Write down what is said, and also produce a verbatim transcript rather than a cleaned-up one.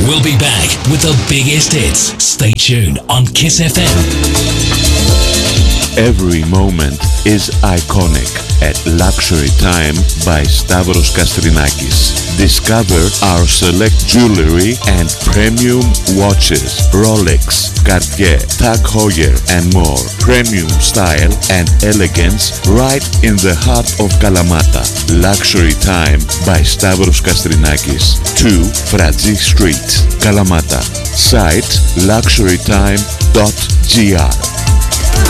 We'll be back with the biggest hits. Stay tuned on Kiss F M. Every moment is iconic at Luxury Time by Stavros Kastrinakis. Discover our select jewelry and premium watches, Rolex, Cartier, Tag Heuer and more. Premium style and elegance right in the heart of Kalamata. Luxury Time by Stavros Kastrinakis. two Fragi Street, Kalamata. Site luxury time dot g r.